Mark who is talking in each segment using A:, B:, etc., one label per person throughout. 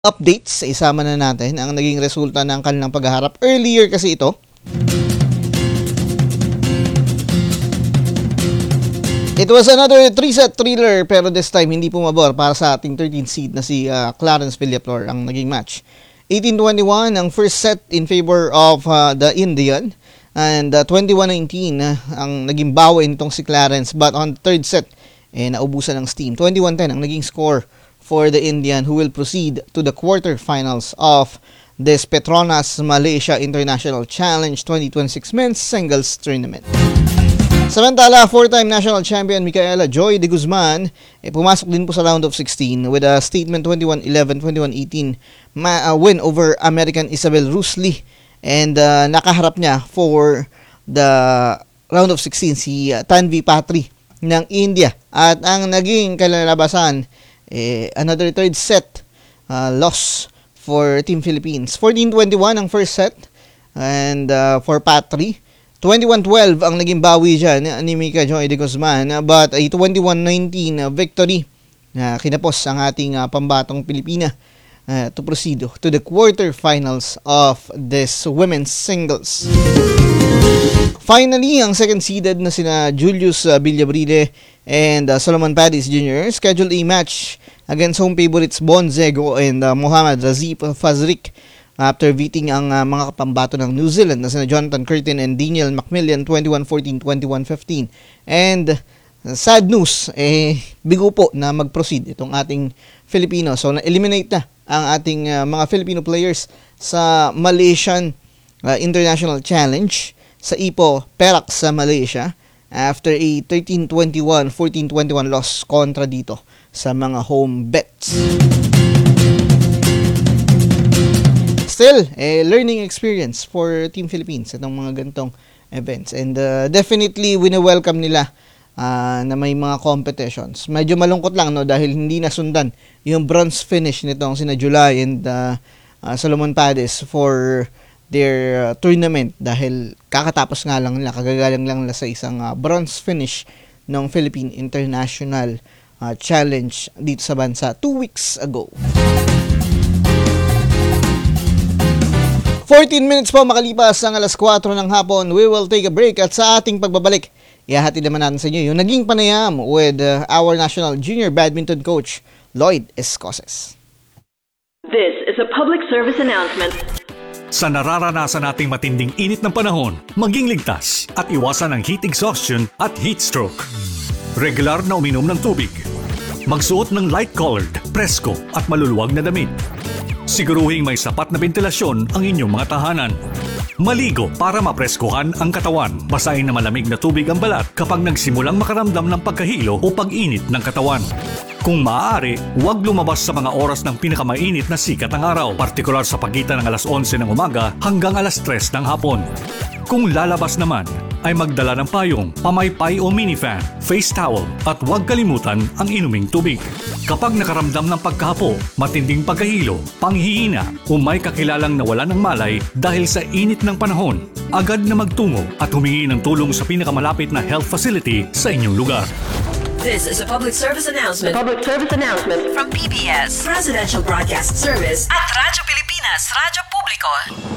A: Updates, isama na natin ang naging resulta ng kanilang paghaharap. Earlier kasi ito. It was another 3-set thriller pero this time hindi pumabor para sa ating 13th seed na si Clarence Villaflor ang naging match. 18-21 ang first set in favor of the Indian and 21-19 ang naging bawi nitong si Clarence, but on third set naubusan ng steam. 21-10 ang naging score for the Indian, who will proceed to the quarterfinals of this Petronas Malaysia International Challenge 2026 Men's Singles Tournament. Samantala, four-time national champion Micaela Joy de Guzman pumasok din po sa round of 16 with a statement 21-11, 21-18 win over American Isabel Rusli, and nakaharap niya for the round of 16 si Tanvi Patri ng India, at ang naging kalalabasan another third set loss for Team Philippines. 14-21 ang first set and for Patri. 21-12 ang naging bawi dyan ni Mika Joy de Guzman, but a 21-19 victory na kinapos ang ating pambatong Pilipina to proceed to the quarterfinals of this women's singles. Finally, ang second seeded na sina Julius Villabrile and Solomon Padis Jr. scheduled a match against home favorites Bonzego and Muhammad Razif Fazrik after beating ang mga kapambato ng New Zealand na sina Jonathan Curtin and Daniel Macmillan 21-14, 21-15. And sad news, bigo po na mag-proceed itong ating Filipino. So na-eliminate na ang ating mga Filipino players sa Malaysian International Challenge sa Ipoh, Perak sa Malaysia after a 13-21, 14-21 loss kontra dito sa mga home bets. Still, a learning experience for Team Philippines itong mga gantong events, and definitely wini-welcome nila na may mga competitions. Medyo malungkot lang dahil hindi nasundan yung bronze finish nitong sina July and Solomon Padis for their tournament dahil kakatapos nga lang nila, kagagaling lang nila sa isang bronze finish ng Philippine International Challenge dito sa bansa 2 weeks ago. 14 minutes po makalipas ang alas 4 ng hapon. We will take a break, at sa ating pagbabalik, ihahatid naman natin sa inyo yung naging panayam with our national junior badminton coach, Lloyd Escoses.
B: This is a public service announcement.
C: Sa nararanasan nating matinding init ng panahon, maging ligtas at iwasan ang heat exhaustion at heat stroke. Regular na uminom ng tubig. Magsuot ng light-colored, presko at maluluwag na damit. Siguruhing may sapat na ventilasyon ang inyong mga tahanan. Maligo para mapreskuhan ang katawan. Basahin na malamig na tubig ang balat kapag nagsimulang makaramdam ng pagkahilo o pag-init ng katawan. Kung maaari, huwag lumabas sa mga oras ng pinakamainit na sikat ng araw, partikular sa pagitan ng alas 11 ng umaga hanggang alas 3 ng hapon. Kung lalabas naman, ay magdala ng payong, pamaypay o minifan, face towel, at huwag kalimutan ang inuming tubig. Kapag nakaramdam ng pagkahapo, matinding pagkahilo, panghihina, o may kakilalang nawalan ng malay dahil sa init ng panahon, agad na magtungo at humingi ng tulong sa pinakamalapit na health facility sa inyong lugar.
B: This is a public service announcement.
D: Public service announcement
B: From PBS, Presidential Broadcast Service at Radyo Pilipinas, Radyo Publiko.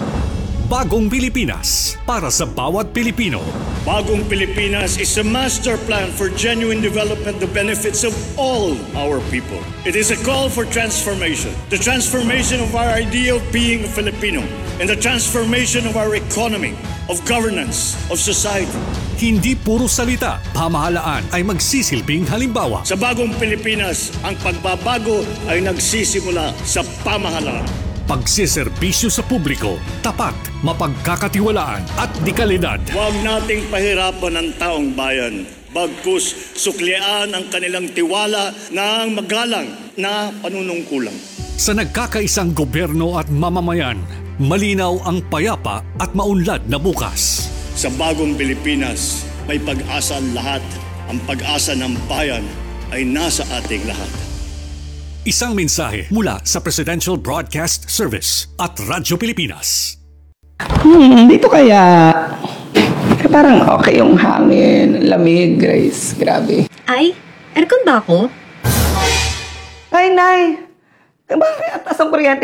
C: Bagong Pilipinas, para sa bawat Pilipino.
E: Bagong Pilipinas is a master plan for genuine development, the benefits of all our people. It is a call for transformation. The transformation of our idea of being a Filipino and the transformation of our economy, of governance, of society.
C: Hindi puro salita, pamahalaan ay magsisilbing halimbawa.
E: Sa Bagong Pilipinas, ang pagbabago ay nagsisimula sa pamahalaan.
C: Pagsiservisyo sa publiko, tapat, mapagkakatiwalaan at dekalidad.
E: Huwag nating pahirapan ang taong bayan. Bagkus suklian ang kanilang tiwala ng magalang na panunungkulan.
C: Sa nagkakaisang gobyerno at mamamayan, malinaw ang payapa at maunlad na bukas.
E: Sa Bagong Pilipinas, may pag-asa ang lahat. Ang pag-asa ng bayan ay nasa ating lahat.
C: Isang mensahe mula sa Presidential Broadcast Service at Radyo Pilipinas.
D: Dito kaya parang okay yung hangin, lamig, Grace. Grabe.
F: Ay, aircon ba ako?
D: Ay, Nay. Bakit? Taas ang kuryente.